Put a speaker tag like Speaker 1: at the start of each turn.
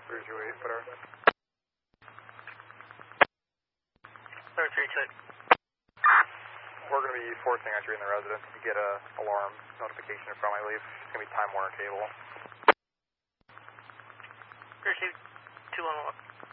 Speaker 1: 328, put our...
Speaker 2: 328.
Speaker 1: We're going to be forcing entry in the residence. If you get a alarm notification from I leave, it's going to be Time Warner Cable.
Speaker 2: Received 211.